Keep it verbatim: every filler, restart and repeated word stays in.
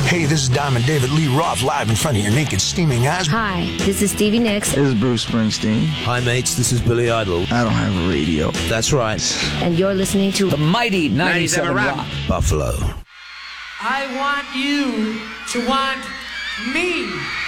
Hey, this is Diamond David Lee Roth live in front of your naked, steaming eyes. Hi, this is Stevie Nicks. This is Bruce Springsteen. Hi, mates. This is Billy Idol. I don't have a radio. That's right. And you're listening to the mighty ninety-seven Rock. Buffalo. I want you to want me.